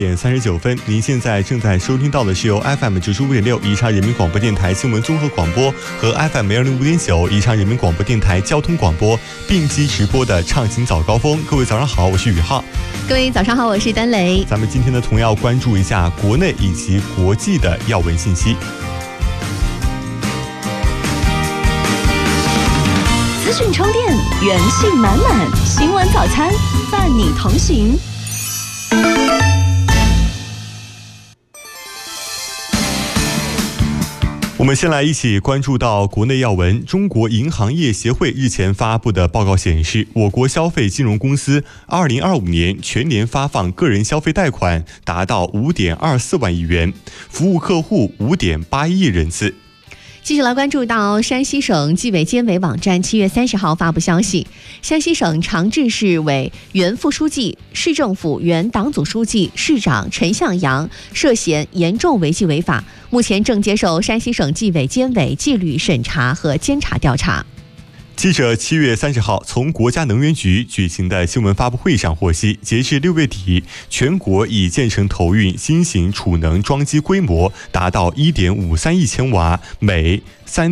点39分，您现在正在收听到的是由 FM 95.6宜昌人民广播电台新闻综合广播和 FM 105.9宜昌人民广播电台交通广播并机直播的畅行早高峰。各位早上好，我是宇浩。 各位早上好，我是丹雷。 咱们今天呢，同样关注一下国内以及国际的要闻信息。 资讯充电，元气满满，新闻早餐伴你同行。 我们先来一起关注到国内要闻。中国银行业协会日前发布的报告显示，我国消费金融公司2025年全年发放个人消费贷款达到5.24万亿元，服务客户5.81亿人次。 继续来关注到山西省纪委监委网站7月30号发布消息，山西省长治市委原副书记、市政府原党组书记、市长陈向阳涉嫌严重违纪违法，目前正接受山西省纪委监委纪律审查和监察调查。 记者7月30号从国家能源局举行的新闻发布会上获悉，截至6月底，全国已建成投运新型储能装机规模达到 1.53 亿千瓦，每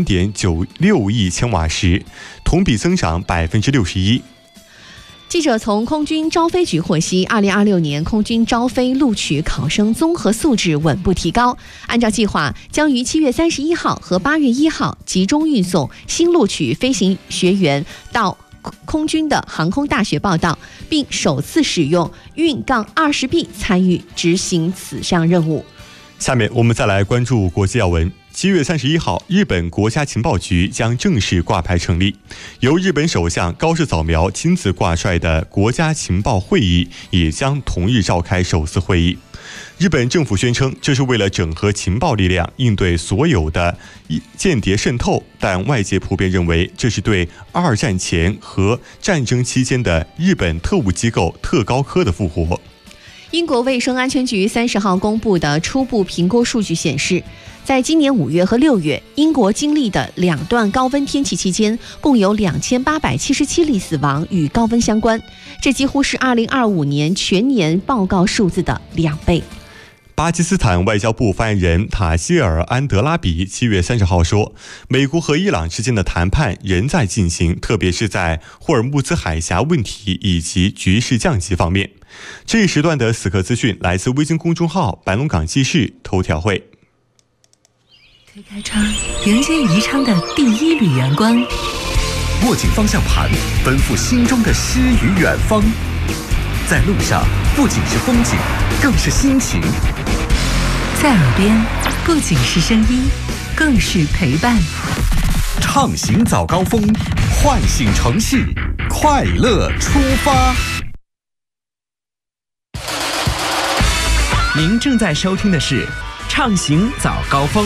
3.96 亿千瓦时，同比增长 61%。 记者从空军招飞局获悉，2026年空军招飞录取考生综合素质稳步提高，按照计划，将于7月31号和8月1号集中运送新录取飞行学员到空军的航空大学报到，并首次使用运杠 20B 参与执行此项任务。 下面我们再来关注国际要闻。7月31号，日本国家情报局将正式挂牌成立，由日本首相高市早苗亲自挂帅的国家情报会议也将同日召开首次会议。日本政府宣称，这是为了整合情报力量，应对所有的间谍渗透，但外界普遍认为这是对2战前和战争期间的日本特务机构特高科的复活。 英国卫生安全局30号公布的初步评估数据显示，在今年5月和6月，英国经历的2段高温天气期间，共有2877例死亡与高温相关，这几乎是2025年全年报告数字的2倍。 巴基斯坦外交部发言人塔希尔·安德拉比7月30号说，美国和伊朗之间的谈判仍在进行，特别是在霍尔木兹海峡问题以及局势降级方面。这一时段的死磕资讯来自微信公众号白龙港记事头条会。 推开窗，迎接宜昌的第一缕阳光， 握紧方向盘，奔赴心中的诗与远方。在路上，不仅是风景，更是心情。 在耳边，不仅是声音，更是陪伴。 畅行早高峰，唤醒城市，快乐出发。 您正在收听的是畅行早高峰。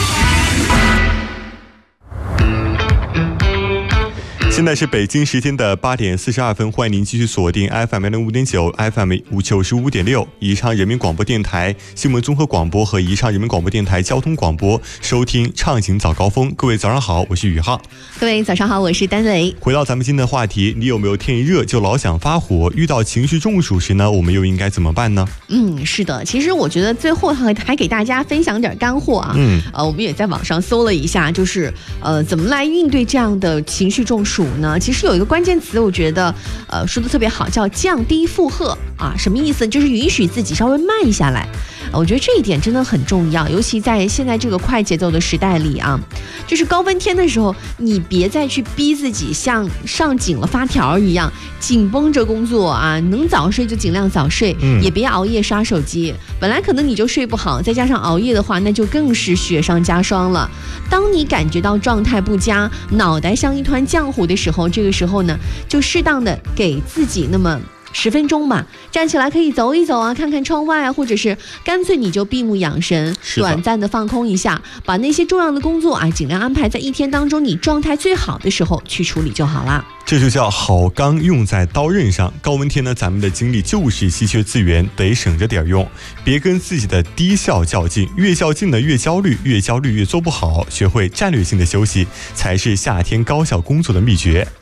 现在是北京时间的8点42分，欢迎您继续锁定 FM 105.9 FM 95.6宜昌人民广播电台新闻综合广播和宜昌人民广播电台交通广播，收听畅行早高峰。各位早上好，我是宇浩。 各位早上好，我是丹雷。 回到咱们今天的话题，你有没有天一热就老想发火？遇到情绪中暑时呢，我们又应该怎么办呢？ 是的，其实我觉得最后还给大家分享点干货啊。我们也在网上搜了一下，就是怎么来应对这样的情绪中暑呢？其实有一个关键词，我觉得说的特别好，叫降低负荷啊。什么意思？就是允许自己稍微慢下来。我觉得这一点真的很重要，尤其在现在这个快节奏的时代里啊，就是高温天的时候，你别再去逼自己像上紧了发条一样紧绷着工作啊，能早睡就尽量早睡，也别熬夜刷手机。本来可能你就睡不好，再加上熬夜的话，那就更是雪上加霜了。当你感觉到状态不佳，脑袋像一团浆糊的时候，这个时候呢，就适当的给自己那么10分钟吧，站起来可以走一走啊，看看窗外啊，或者是干脆你就闭目养神，短暂的放空一下，把那些重要的工作啊，尽量安排在一天当中你状态最好的时候去处理就好了。 这就叫好钢用在刀刃上。高温天呢，咱们的精力就是稀缺资源，得省着点用，别跟自己的低效较劲，越较劲呢越焦虑，越焦虑越做不好。学会战略性的休息，才是夏天高效工作的秘诀。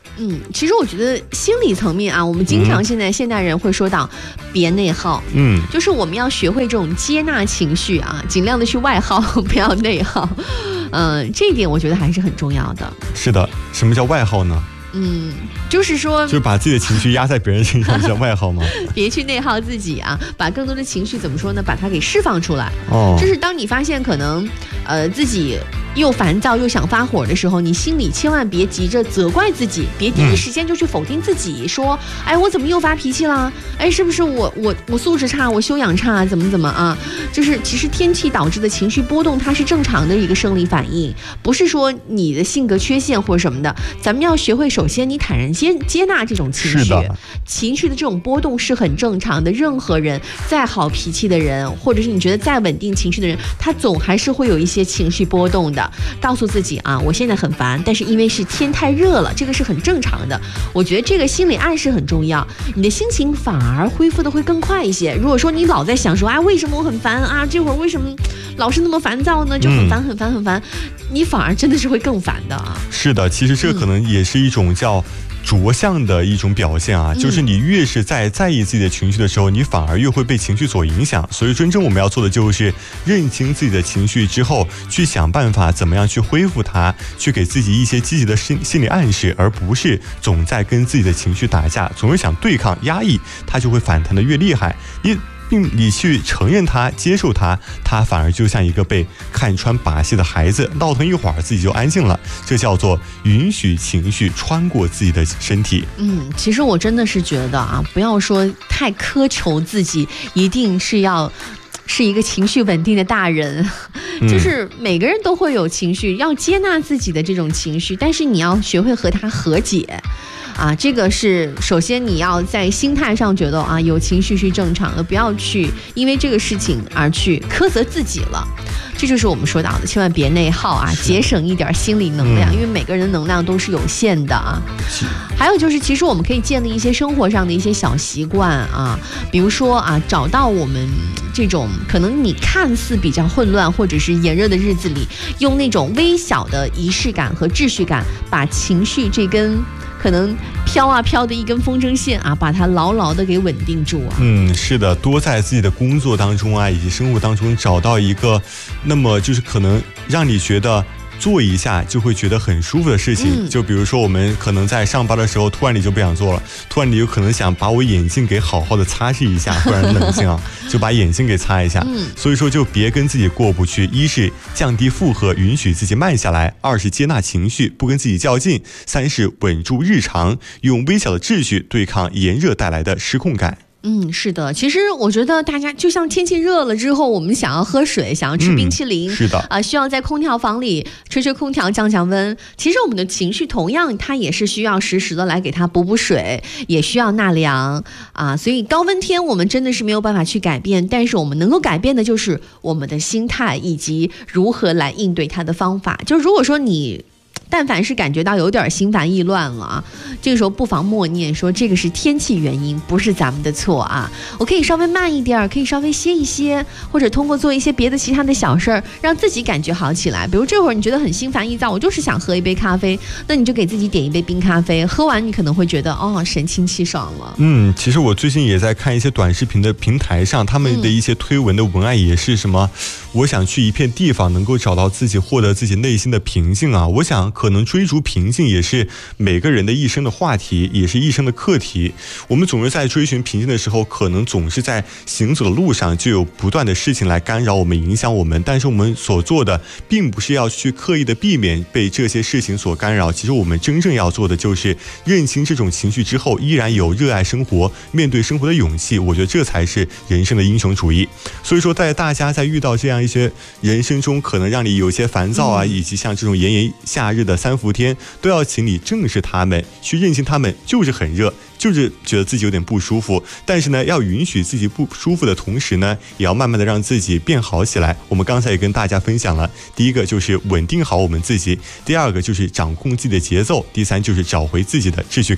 其实我觉得心理层面啊，我们经常现在现代人会说到别内耗，就是我们要学会这种接纳情绪啊，尽量的去外耗，不要内耗。这一点我觉得还是很重要的。 是的，什么叫外耗呢？ 就是说， 就是把自己的情绪压在别人身上，叫外耗吗？ 别去内耗自己啊，把更多的情绪怎么说呢？把它给释放出来。就是当你发现可能自己又烦躁又想发火的时候，你心里千万别急着责怪自己，别第一时间就去否定自己，说，哎，我怎么又发脾气了？哎，是不是我素质差，我修养差，怎么啊？就是其实天气导致的情绪波动，它是正常的一个生理反应，不是说你的性格缺陷或者什么的。咱们要学会，首先你坦然接纳这种情绪，情绪的这种波动是很正常的。任何人再好脾气的人，或者是你觉得再稳定情绪的人，他总还是会有一些情绪波动的。告诉自己啊，我现在很烦，但是因为是天太热了，这个是很正常的。我觉得这个心理暗示很重要，你的心情反而恢复的会更快一些。如果说你老在想说，哎，为什么我很烦啊？这会儿为什么老是那么烦躁呢？就很烦，你反而真的是会更烦的啊。 是的，其实这可能也是一种叫着相的一种表现啊，就是你越是在意自己的情绪的时候，你反而越会被情绪所影响。所以真正我们要做的就是认清自己的情绪之后，去想办法怎么样去恢复它，去给自己一些积极的心理暗示，而不是总在跟自己的情绪打架，总是想对抗压抑，它就会反弹的越厉害。你去承认它，接受它，它反而就像一个被看穿把戏的孩子，闹腾一会儿自己就安静了。这叫做允许情绪穿过自己的身体。 其实我真的是觉得啊，不要说太苛求自己，一定是一个情绪稳定的大人。就是每个人都会有情绪，要接纳自己的这种情绪，但是你要学会和它和解。这个是首先你要在心态上觉得啊，有情绪是正常的，不要去因为这个事情而去苛责自己了。这就是我们说到的，千万别内耗啊，节省一点心理能量，因为每个人的能量都是有限的啊。还有就是，其实我们可以建立一些生活上的一些小习惯啊，比如说啊，找到我们这种可能你看似比较混乱或者是炎热的日子里，用那种微小的仪式感和秩序感，把情绪这根可能飘的一根风筝线啊，把它牢牢的给稳定住啊。 是的，多在自己的工作当中啊，以及生活当中找到一个，那么就是可能让你觉得做一下就会觉得很舒服的事情。就比如说我们可能在上班的时候，突然你就不想做了，突然你有可能想把我眼镜给好好的擦拭一下，不然冷静啊，就把眼睛给擦一下。所以说就别跟自己过不去，一是降低负荷，允许自己慢下来；二是接纳情绪，不跟自己较劲；三是稳住日常，用微小的秩序对抗炎热带来的失控感。 是的，其实我觉得大家就像天气热了之后，我们想要喝水，想要吃冰淇淋， 是的需要在空调房里吹空调降温。其实我们的情绪同样，它也是需要实时的来给它补水，也需要纳凉啊。所以高温天我们真的是没有办法去改变，但是我们能够改变的就是我们的心态以及如何来应对它的方法。就如果说你但凡是感觉到有点心烦意乱了啊，这个时候不妨默念说，这个是天气原因，不是咱们的错啊。我可以稍微慢一点，可以稍微歇一歇，或者通过做一些别的其他的小事儿，让自己感觉好起来。比如这会儿你觉得很心烦意躁，我就是想喝一杯咖啡，那你就给自己点一杯冰咖啡，喝完你可能会觉得神清气爽了。 其实我最近也在看一些短视频的平台上，他们的一些推文的文案也是什么，我想去一片地方能够找到自己，获得自己内心的平静啊。我想可能追逐平静也是每个人的一生的话题，也是一生的课题。我们总是在追寻平静的时候，可能总是在行走的路上就有不断的事情来干扰我们，影响我们，但是我们所做的并不是要去刻意的避免被这些事情所干扰。其实我们真正要做的就是认清这种情绪之后，依然有热爱生活、面对生活的勇气。我觉得这才是人生的英雄主义。所以说在大家在遇到这样一些人生中可能让你有些烦躁啊，以及像这种炎炎夏日的三伏天，都要请你正视他们，去认清他们就是很热，就是觉得自己有点不舒服，但是呢要允许自己不舒服的同时呢，也要慢慢的让自己变好起来。我们刚才也跟大家分享了，第一个就是稳定好我们自己，第二个就是掌控自己的节奏，第三就是找回自己的秩序感。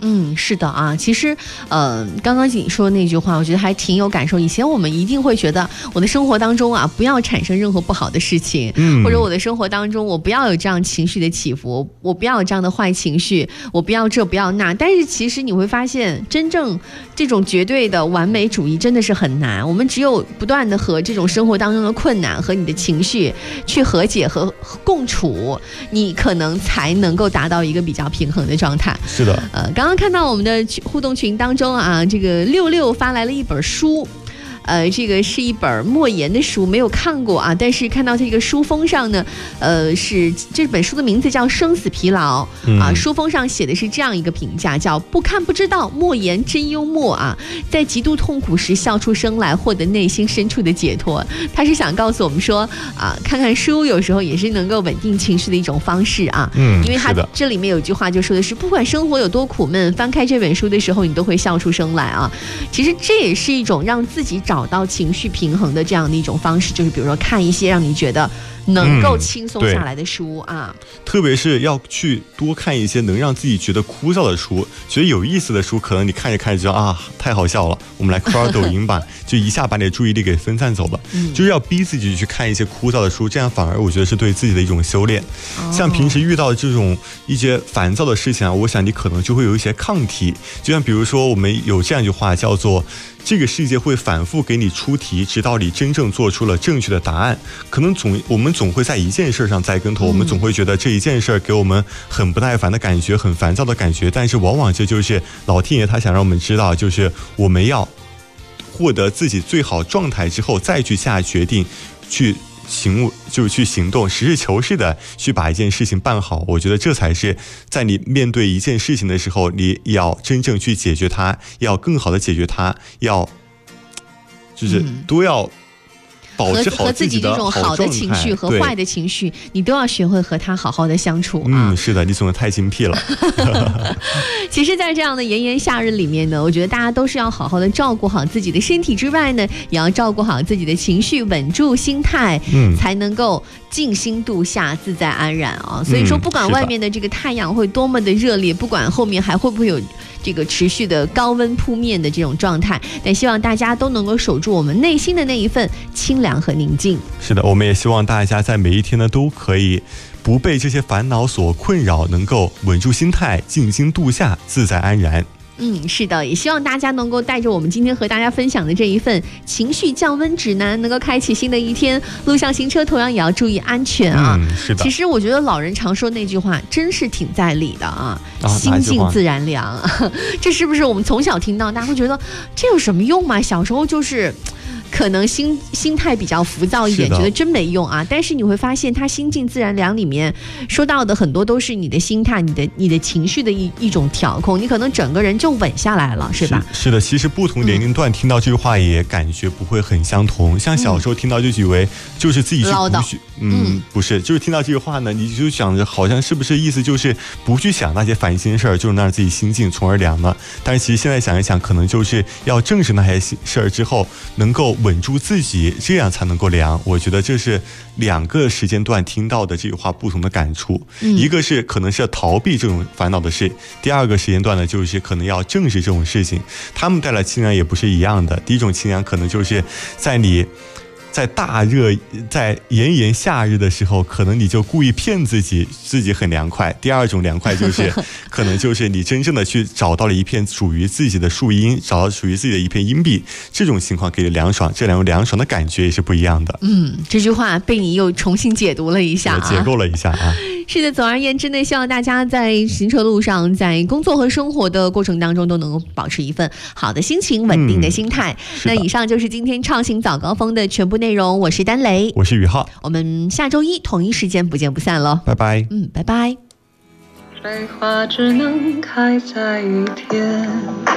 是的啊，其实刚刚你说的那句话我觉得还挺有感受。以前我们一定会觉得我的生活当中啊不要产生任何不好的事情，或者我的生活当中我不要有这样情绪的起伏，我不要有这样的坏情绪，我不要这不要那。但是其实你会发现真正这种绝对的完美主义真的是很难，我们只有不断的和这种生活当中的困难和你的情绪去和解和共处，你可能才能够达到一个比较平衡的状态。 是的， 刚刚看到我们的互动群当中啊，这个66发来了一本书。这个是一本莫言的书，没有看过啊，但是看到这个书封上呢，是这本书的名字叫《生死疲劳》啊，书封上写的是这样一个评价，叫不看不知道，莫言真幽默啊，在极度痛苦时笑出声来，获得内心深处的解脱。他是想告诉我们说啊，看看书有时候也是能够稳定情绪的一种方式啊，因为他这里面有一句话就说的是，不管生活有多苦闷，翻开这本书的时候，你都会笑出声来啊。其实这也是一种让自己找到情绪平衡的这样的一种方式，就是比如说看一些让你觉得能够轻松下来的书啊， 特别是要去多看一些能让自己觉得枯燥的书，觉得有意思的书，可能你看着看着就啊太好笑了，我们来刷抖音吧，就一下把你的注意力给分散走了。就是要逼自己去看一些枯燥的书，这样反而我觉得是对自己的一种修炼。像平时遇到这种一些烦躁的事情啊，我想你可能就会有一些抗体。就像比如说我们有这样一句话叫做，这个世界会反复给你出题，直到你真正做出了正确的答案。可能我们总会在一件事上栽跟头，我们总会觉得这一件事给我们很不耐烦的感觉，很烦躁的感觉，但是往往这就是老天爷他想让我们知道，就是我们要获得自己最好状态之后再去下决定，去行动，实事求是的去把一件事情办好。我觉得这才是在你面对一件事情的时候，你要真正去解决它，要更好的解决它，要就是都要保持好自己的这种好的情绪和坏的情绪，你都要学会和他好好的相处啊。 是的，你总是太精辟了。 其实在这样的炎炎夏日里面呢，我觉得大家都是要好好的照顾好自己的身体之外呢，也要照顾好自己的情绪，稳住心态，才能够静心度夏，自在安然啊。所以说不管外面的这个太阳会多么的热烈，不管后面还会不会有这个持续的高温扑面的这种状态，但希望大家都能够守住我们内心的那一份清凉和宁静。是的， 我们也希望大家在每一天呢都可以不被这些烦恼所困扰，能够稳住心态，静心度夏，自在安然。 是的，也希望大家能够带着我们今天和大家分享的这一份情绪降温指南，能够开启新的一天。路上行车同样也要注意安全啊。 是的。 其实我觉得老人常说那句话真是挺在理的啊，心静自然凉。这是不是我们从小听到，大家会觉得这有什么用吗？小时候就是可能心态比较浮躁一点，觉得真没用啊。但是你会发现，它心静自然凉里面说到的很多都是你的心态、你的情绪的一种调控，你可能整个人就稳下来了，是吧？ 是的，其实不同年龄段听到这句话也感觉不会很相同。像小时候听到就以为就是自己去唠叨， 不是，就是听到这句话呢，你就想着好像是不是意思就是不去想那些烦心事儿，就能让自己心静，从而凉呢？但是其实现在想一想，可能就是要正视那些事儿之后，能够稳住自己，这样才能够凉。我觉得这是两个时间段听到的这句话不同的感触，一个是可能是要逃避这种烦恼的事，第二个时间段呢就是可能要正视这种事情，他们带来清凉也不是一样的。第一种清凉可能就是在你在大热在炎炎夏日的时候，可能你就故意骗自己很凉快。第二种凉快就是可能就是你真正的去找到了一片属于自己的树荫，找到属于自己的一片荫蔽，这种情况给凉爽，这两种凉爽的感觉也是不一样的。 这句话被你又重新解读了一下啊， 解构了一下啊。 是的，总而言之呢，希望大家在行车路上，在工作和生活的过程当中都能够保持一份好的心情，稳定的心态。那以上就是今天畅行早高峰的全部内容，我是丹雷， 我是宇浩， 我们下周一同一时间不见不散了， 拜拜。 拜拜。 水花只能开在雨天。